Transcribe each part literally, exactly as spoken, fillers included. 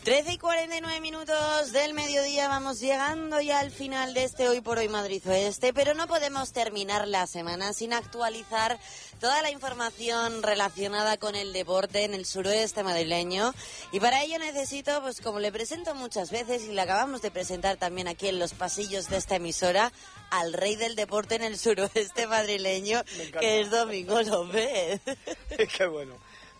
trece y cuarenta y nueve minutos del mediodía, vamos llegando ya al final de este Hoy por Hoy Madrid Oeste, pero no podemos terminar la semana sin actualizar toda la información relacionada con el deporte en el suroeste madrileño, y para ello necesito, pues como le presento muchas veces y le acabamos de presentar también aquí en los pasillos de esta emisora, al rey del deporte en el suroeste madrileño, que es Domingo López. Qué bueno.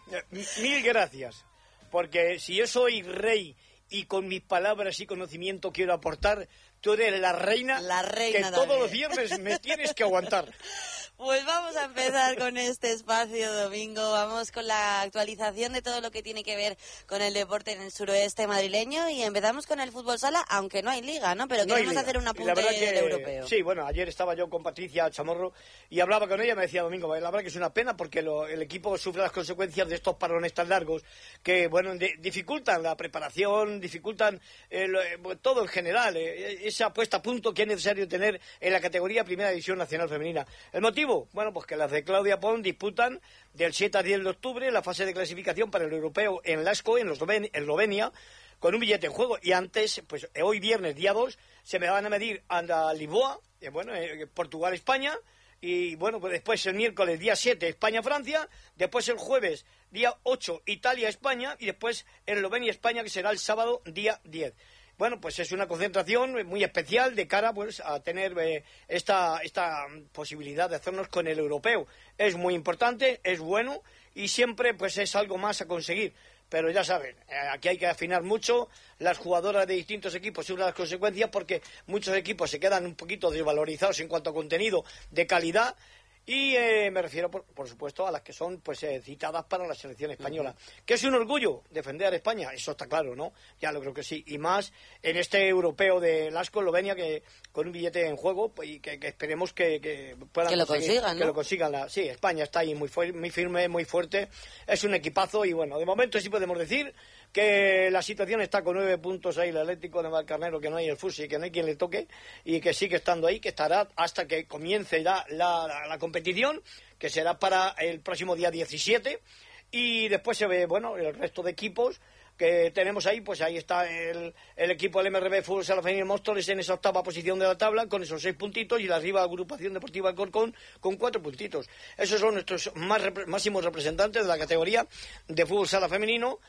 Mil gracias. Porque si yo soy rey y con mis palabras y conocimiento quiero aportar, tú eres la reina, la reina que todos los viernes me tienes que aguantar. Pues vamos a empezar con este espacio, Domingo. Vamos con la actualización de todo lo que tiene que ver con el deporte en el suroeste madrileño y empezamos con el fútbol sala, aunque no hay liga, ¿no? Pero no queremos hacer un apunte del europeo. Sí, bueno, ayer estaba yo con Patricia Chamorro y hablaba con ella y me decía, Domingo, la verdad que es una pena porque lo, el equipo sufre las consecuencias de estos parones tan largos que, bueno, de, dificultan la preparación, dificultan el, todo en general, eh, esa puesta a punto que es necesario tener en la categoría Primera División Nacional Femenina. ¿El motivo? Bueno, pues que las de Claudia Pons disputan del siete al diez de octubre la fase de clasificación para el europeo en Lasco, en Eslovenia, con un billete en juego. Y antes, pues hoy viernes, día dos, se me van a medir a Lisboa, eh, bueno, eh, Portugal-España, y bueno, pues después el miércoles, día siete, España-Francia, después el jueves, día ocho, Italia-España, y después Eslovenia-España, que será el sábado, día diez. Bueno, pues es una concentración muy especial de cara pues a tener eh, esta esta posibilidad de hacernos con el europeo. Es muy importante, es bueno y siempre pues es algo más a conseguir. Pero ya saben, eh, aquí hay que afinar mucho, las jugadoras de distintos equipos sufren las consecuencias porque muchos equipos se quedan un poquito desvalorizados en cuanto a contenido de calidad. Y eh, me refiero, por, por supuesto, a las que son pues eh, citadas para la selección española. Uh-huh. Que es un orgullo defender a España, eso está claro, ¿no? Ya lo creo que sí. Y más en este europeo de Lasco, Eslovenia, que con un billete en juego, pues, y que, que esperemos que, que puedan que lo consigan, ¿no? Que lo consigan. La, sí, España está ahí muy, fu- muy firme, muy fuerte. Es un equipazo y, bueno, de momento sí podemos decir que la situación está con nueve puntos ahí el Atlético de Valcarnero, que no hay el Fusi, que no hay quien le toque, y que sigue estando ahí, que estará hasta que comience ya la, la, la competición, que será para el próximo día diecisiete, y después se ve, bueno, el resto de equipos que tenemos ahí, pues ahí está el, el equipo del M R B Fútbol Sala Femenino Móstoles en esa octava posición de la tabla con esos seis puntitos y la arriba Agrupación Deportiva Alcorcón con cuatro puntitos. Esos son nuestros más repre- máximos representantes de la categoría de Fútbol Sala Femenino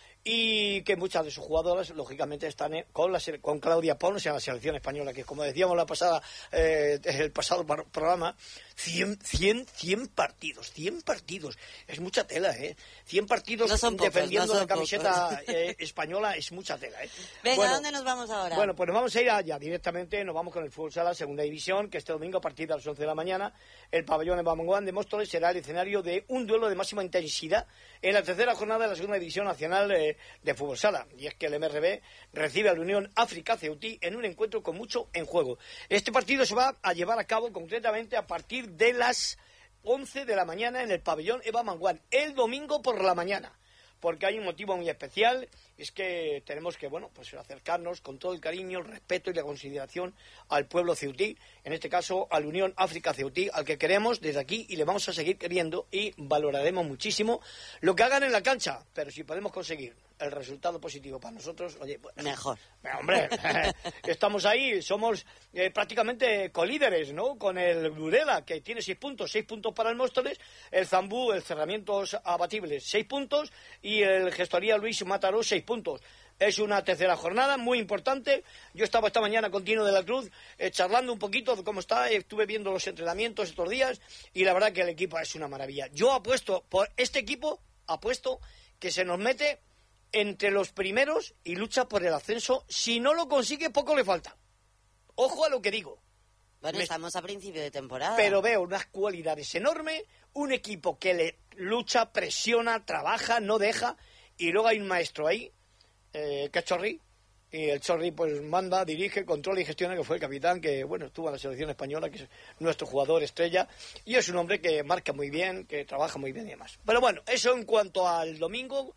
y que muchas de sus jugadoras lógicamente están en, con, la, con Claudia Pons en la selección española, que como decíamos la pasada eh, el pasado par- programa, cien, cien, cien partidos, cien partidos, es mucha tela, ¿eh? cien partidos no son pocos, defendiendo no la camiseta eh, española es mucha tela, ¿eh? Venga, bueno, ¿a dónde nos vamos ahora? Bueno, pues nos vamos a ir allá directamente, nos vamos con el fútbol sala segunda división, que este domingo a partir de las once de la mañana, el pabellón de Bamanguán de Móstoles será el escenario de un duelo de máxima intensidad en la tercera jornada de la segunda división nacional eh, de fútbol sala. Y es que el M R B recibe a la Unión África Ceutí en un encuentro con mucho en juego. Este partido se va a llevar a cabo concretamente a partir de las once de la mañana en el pabellón Eva Manguán, el domingo por la mañana. Porque hay un motivo muy especial, es que tenemos que, bueno, pues acercarnos con todo el cariño, el respeto y la consideración al pueblo ceutí, en este caso a la Unión África Ceutí, al que queremos desde aquí y le vamos a seguir queriendo y valoraremos muchísimo lo que hagan en la cancha, pero si podemos conseguir el resultado positivo para nosotros, oye, pues, mejor. Hombre, estamos ahí, somos eh, prácticamente colíderes, ¿no? Con el Burela, que tiene seis puntos, seis puntos para el Móstoles, el Zambú, el Cerramientos Abatibles, seis puntos, y el Gestoría Luis Mataró, seis puntos. Es una tercera jornada muy importante. Yo estaba esta mañana con Tino de la Cruz eh, charlando un poquito de cómo está, estuve viendo los entrenamientos estos días, y la verdad que el equipo es una maravilla. Yo apuesto por este equipo, apuesto que se nos mete entre los primeros y lucha por el ascenso. Si no lo consigue, poco le falta. Ojo a lo que digo. Bueno, Me... estamos a principio de temporada. Pero veo unas cualidades enormes, un equipo que le lucha, presiona, trabaja, no deja, y luego hay un maestro ahí, eh, que es Chorri, y el Chorri pues manda, dirige, controla y gestiona, que fue el capitán, que bueno, estuvo en la selección española, que es nuestro jugador estrella, y es un hombre que marca muy bien, que trabaja muy bien y demás. Pero bueno, eso en cuanto al domingo.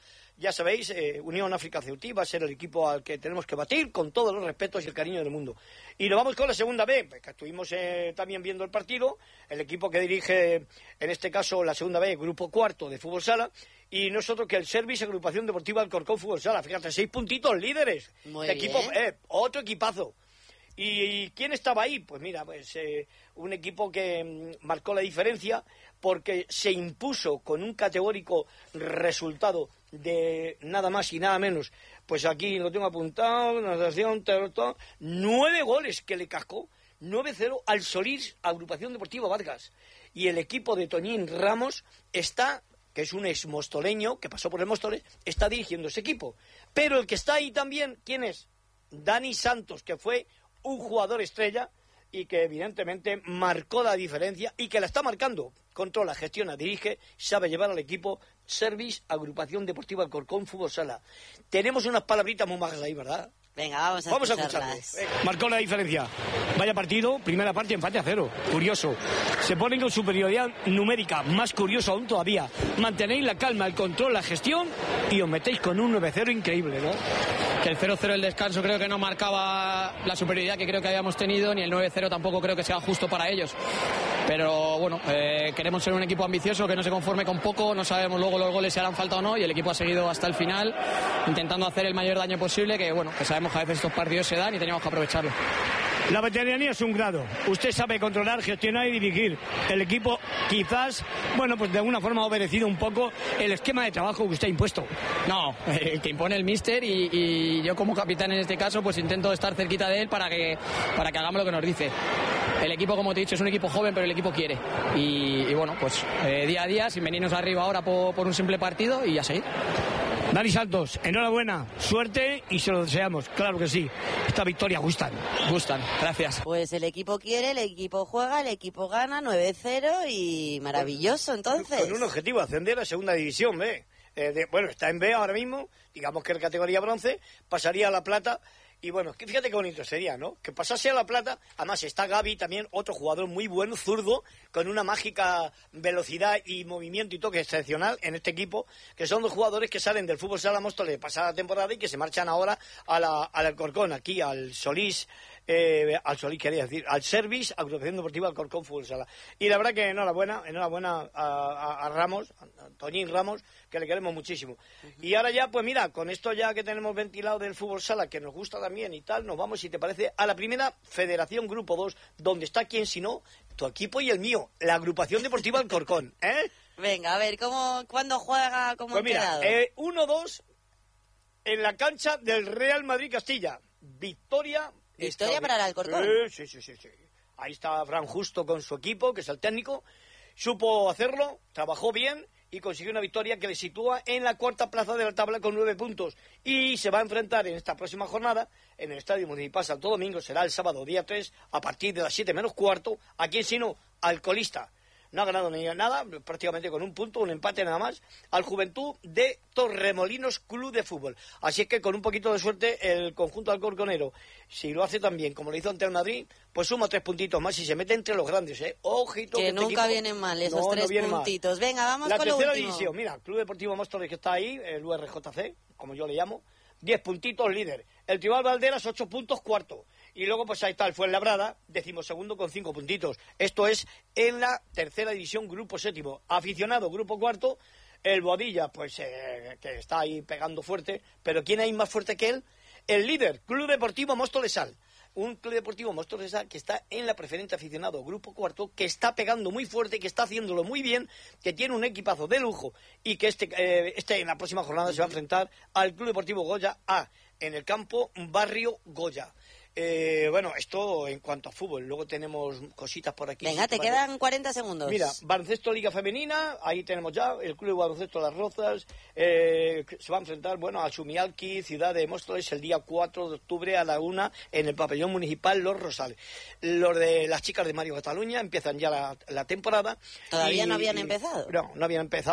ya sabéis, eh, Unión África Ceutí va a ser el equipo al que tenemos que batir con todos los respetos y el cariño del mundo. Y nos vamos con la segunda B, que estuvimos eh, también viendo el partido, el equipo que dirige, en este caso, la segunda B, grupo cuarto de Fútbol Sala, y nosotros que el Service Agrupación Deportiva Alcorcón Fútbol Sala. Fíjate, seis puntitos líderes. Muy de equipo, bien. eh, otro equipazo. ¿Y quién estaba ahí? Pues mira, pues eh, un equipo que mm, marcó la diferencia porque se impuso con un categórico resultado de nada más y nada menos. Pues aquí lo tengo apuntado, natación, nueve goles que le cascó, nueve cero al Solís Agrupación Deportiva Vargas. Y el equipo de Toñín Ramos está, que es un exmostoleño que pasó por el Móstoles, está dirigiendo ese equipo. Pero el que está ahí también, ¿quién es? Dani Santos, que fue un jugador estrella y que evidentemente marcó la diferencia y que la está marcando. Controla, gestiona, dirige, sabe llevar al equipo. Service Agrupación Deportiva Alcorcón Fútbol Sala. Tenemos unas palabritas muy majas ahí, ¿verdad? Venga, vamos a Vamos a escucharlas. escucharlas. Marcó la diferencia. Vaya partido, primera parte, empate a cero. Curioso. Se ponen con superioridad numérica, más curioso aún todavía. Mantenéis la calma, el control, la gestión y os metéis con un nueve cero increíble, ¿no? Que el cero cero el descanso creo que no marcaba la superioridad que creo que habíamos tenido, ni el nueve cero tampoco creo que sea justo para ellos. Pero bueno, eh, queremos ser un equipo ambicioso que no se conforme con poco, no sabemos luego los goles si harán falta o no, y el equipo ha seguido hasta el final intentando hacer el mayor daño posible, que bueno, que sabemos que a veces estos partidos se dan y tenemos que aprovecharlo. La veteranía es un grado. Usted sabe controlar, gestionar y dirigir. El equipo quizás, bueno, pues de alguna forma ha obedecido un poco el esquema de trabajo que usted ha impuesto. No, el que impone el míster y, y yo como capitán en este caso pues intento estar cerquita de él para que, para que hagamos lo que nos dice. El equipo, como te he dicho, es un equipo joven, pero el equipo quiere. Y, y bueno, pues eh, día a día, sin venirnos arriba ahora por, por un simple partido y a seguir. Dani Santos, enhorabuena, suerte y se lo deseamos, claro que sí. Esta victoria gustan. Gustan, gracias. Pues el equipo quiere, el equipo juega, el equipo gana nueve cero y maravilloso entonces. Con un objetivo, ascender a segunda división, ¿ve? Eh, de, bueno, está en B ahora mismo, digamos que en categoría bronce, pasaría a la plata. Y bueno, que fíjate qué bonito sería, ¿no? Que pasase a la plata. Además está Gaby también, otro jugador muy bueno, zurdo, con una mágica velocidad y movimiento y toque excepcional en este equipo, que son dos jugadores que salen del Fútbol Sala Móstoles de pasada temporada y que se marchan ahora a la, al Alcorcón, aquí al Solís, eh, al Solís quería decir, al Service Agrupación Deportiva Alcorcón Fútbol Sala. Y la verdad que enhorabuena, enhorabuena a, a, a Ramos, a Toñín Ramos, que le queremos muchísimo. Uh-huh. Y ahora ya, pues mira, con esto ya que tenemos ventilado del Fútbol Sala, que nos gusta también y tal, nos vamos, si te parece, a la primera Federación Grupo dos, donde está quien si no, tu equipo y el mío, la Agrupación Deportiva Alcorcón, ¿eh? Venga, a ver, ¿cómo, ¿cuándo juega? ¿Cómo pues ha quedado? Mira, eh, uno dos en la cancha del Real Madrid Castilla. Victoria. Victoria para el Alcorcón. Sí, sí, sí, sí. Ahí está Fran Justo con su equipo, que es el técnico. Supo hacerlo, trabajó bien y consiguió una victoria que le sitúa en la cuarta plaza de la tabla con nueve puntos. Y se va a enfrentar en esta próxima jornada en el Estadio Municipal Santo Domingo, será el sábado día tres, a partir de las siete menos cuarto, ¿a quién sino? Al colista. No ha ganado ni nada, prácticamente con un punto, un empate nada más, al Juventud de Torremolinos Club de Fútbol. Así que con un poquito de suerte el conjunto alcorconero, si lo hace tan bien como lo hizo ante el Madrid, pues suma tres puntitos más y se mete entre los grandes, ¿eh? Ojito. Que, que nunca este vienen mal esos no, tres no puntitos. Mal. Venga, vamos la con lo tercera último. división, mira, Club Deportivo Móstoles que está ahí, el U R J C, como yo le llamo, diez puntitos líder. El Tribal Valderas, ocho puntos, cuarto. Y luego pues ahí está el Fuenlabrada, decimosegundo con cinco puntitos. Esto es en la tercera división, grupo séptimo. Aficionado, grupo cuarto, el Boadilla, pues eh, que está ahí pegando fuerte. Pero ¿quién hay más fuerte que él? El líder, Club Deportivo Móstolesal. Un Club Deportivo Móstolesal que está en la preferente aficionado, grupo cuarto, que está pegando muy fuerte, que está haciéndolo muy bien, que tiene un equipazo de lujo y que este, eh, este en la próxima jornada se va a enfrentar al Club Deportivo Goya A, en el campo Barrio Goya. Eh, bueno, esto en cuanto a fútbol. Luego tenemos cositas por aquí. Venga, te quedan cuarenta segundos. Mira, baloncesto Liga Femenina, ahí tenemos ya el Club de Baloncesto Las Rozas, eh, se va a enfrentar, bueno, a Sumialki, Ciudad de Móstoles, el día cuatro de octubre a la una en el pabellón municipal Los Rosales. Los de las chicas de Mario Cataluña empiezan ya la, la temporada. ¿Todavía y, no habían y, empezado? No, no habían empezado.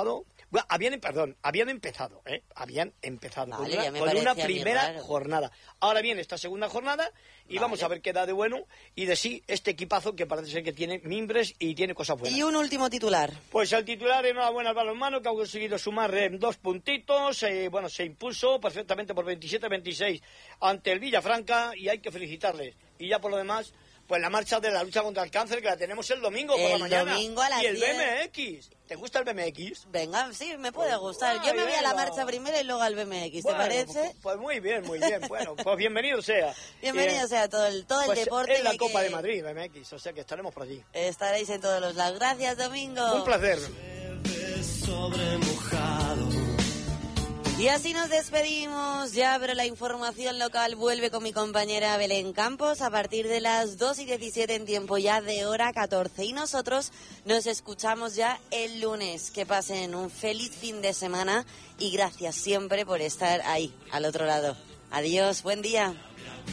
Bueno, habían, perdón, habían empezado, ¿eh? Habían empezado Vale, con ya una, me con una parecía a mí primera raro. jornada. Ahora viene esta segunda jornada y Vale. vamos a ver qué da de bueno y de sí este equipazo que parece ser que tiene mimbres y tiene cosas buenas. Y un último titular. Pues el titular, enhorabuena al balonmano, que ha conseguido sumar eh, dos puntitos. Eh, bueno, se impuso perfectamente por veintisiete a veintiséis ante el Villafranca y hay que felicitarles. Y ya por lo demás, pues la marcha de la lucha contra el cáncer, que la tenemos el domingo por la El mañana. domingo a las y el diez. B M X. ¿Te gusta el B M X? Venga, sí, me puede gustar. Yo Ay, me voy a la venga. marcha primero y luego al B M X, ¿te Bueno, parece? Pues, pues muy bien, muy bien. Bueno, pues bienvenido sea. Bienvenido Eh, sea todo el, todo el pues deporte. es la que- Copa que de Madrid, B M X, o sea que estaremos por allí. Estaréis en todos los lados. Gracias, Domingo. Un placer. Sobre mojado. Y así nos despedimos ya, pero la información local vuelve con mi compañera Belén Campos a partir de las dos y diecisiete en tiempo ya de hora catorce. Y nosotros nos escuchamos ya el lunes. Que pasen un feliz fin de semana y gracias siempre por estar ahí, al otro lado. Adiós, buen día.